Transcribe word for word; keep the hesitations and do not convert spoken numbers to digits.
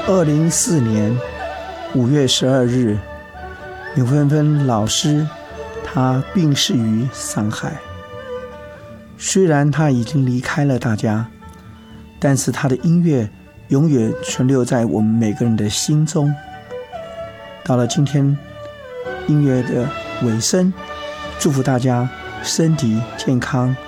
二零一四年五月十二日，刘芬芬老师他病逝于上海。虽然他已经离开了大家，但是他的音乐永远存留在我们每个人的心中。到了今天音乐的尾声，祝福大家身体健康，